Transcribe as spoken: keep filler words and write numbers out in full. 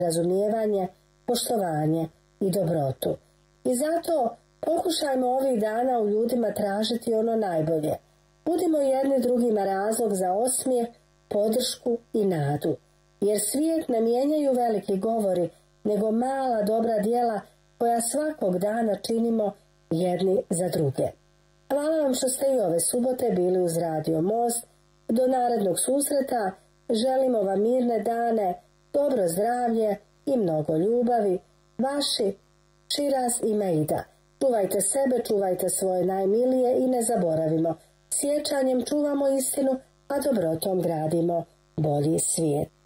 razumijevanje, poštovanje i dobrotu. I zato pokušajmo ovih dana u ljudima tražiti ono najbolje. Budimo jedni drugima razlog za osmijeh, podršku i nadu. Jer svijet ne mijenjaju veliki govori, nego mala dobra djela koja svakog dana činimo jedni za druge. Hvala vam što ste i ove subote bili uz Radio Most. Do narednog susreta želimo vam mirne dane, dobro zdravlje i mnogo ljubavi. Vaši Širaz i Meida. Čuvajte sebe, čuvajte svoje najmilije i ne zaboravimo. Sjećanjem čuvamo istinu, a dobrotom gradimo bolji svijet.